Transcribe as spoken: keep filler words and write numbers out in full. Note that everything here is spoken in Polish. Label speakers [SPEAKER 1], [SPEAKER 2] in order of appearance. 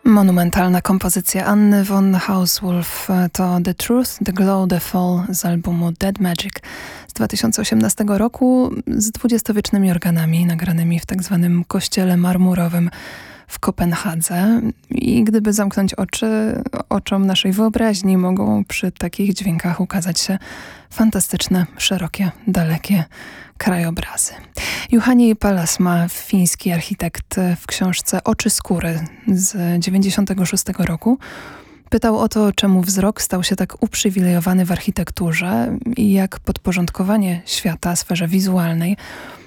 [SPEAKER 1] Monumentalna kompozycja Anny von Hauswolf to The Truth, The Glow, The Fall z albumu Dead Magic z dwa tysiące osiemnastego roku z dwudziestowiecznymi organami nagranymi w tak zwanym kościele marmurowym w Kopenhadze. I gdyby zamknąć oczy, oczom naszej wyobraźni mogą przy takich dźwiękach ukazać się fantastyczne, szerokie, dalekie krajobrazy. Juhani Palasma, fiński architekt, w książce Oczy skóry z dziewięćdziesiątego szóstego roku pytał o to, czemu wzrok stał się tak uprzywilejowany w architekturze i jak podporządkowanie świata sferze wizualnej